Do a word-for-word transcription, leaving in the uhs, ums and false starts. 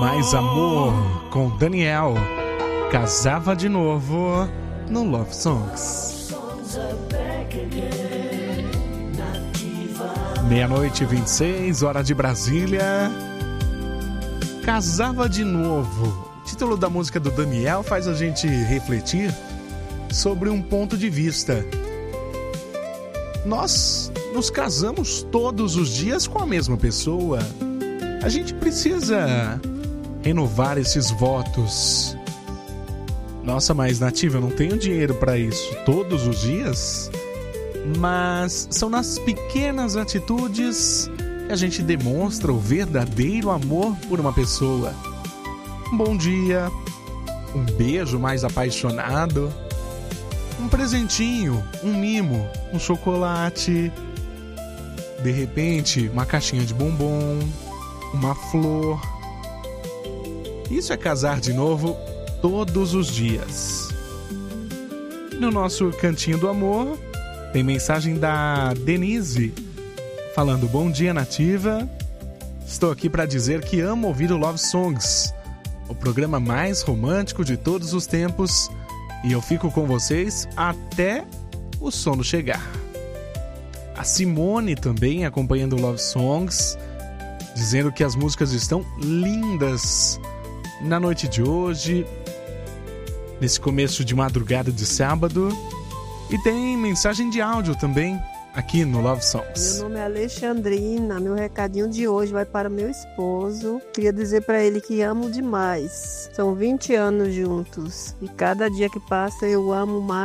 Mais Amor com Daniel. Casava de novo no Love Songs. Meia-noite e vinte e seis, hora de Brasília. Casava de novo. O título da música do Daniel faz a gente refletir sobre um ponto de vista. Nós nos casamos todos os dias com a mesma pessoa. A gente precisa renovar esses votos. Nossa, mas Nativa, eu não tenho dinheiro para isso todos os dias. Mas são nas pequenas atitudes que a gente demonstra o verdadeiro amor por uma pessoa. Um bom dia, um beijo mais apaixonado, um presentinho, um mimo, um chocolate, de repente uma caixinha de bombom, uma flor. Isso é casar de novo todos os dias. No nosso cantinho do amor tem mensagem da Denise falando: bom dia, Nativa. Estou aqui para dizer que amo ouvir o Love Songs, o programa mais romântico de todos os tempos, e eu fico com vocês até o sono chegar. A Simone também acompanhando o Love Songs, dizendo que as músicas estão lindas na noite de hoje, nesse começo de madrugada de sábado. E tem mensagem de áudio também aqui no Love Songs. Meu nome é Alexandrina, meu recadinho de hoje vai para meu esposo. Queria dizer para ele que amo demais. São vinte anos juntos e cada dia que passa eu amo mais.